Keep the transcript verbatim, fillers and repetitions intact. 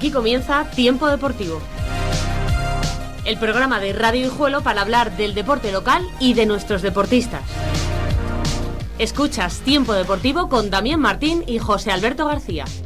Aquí comienza Tiempo Deportivo, el programa de Radio Hijuelo para hablar del deporte local y de nuestros deportistas. Escuchas Tiempo Deportivo con Damián Martín y José Alberto García.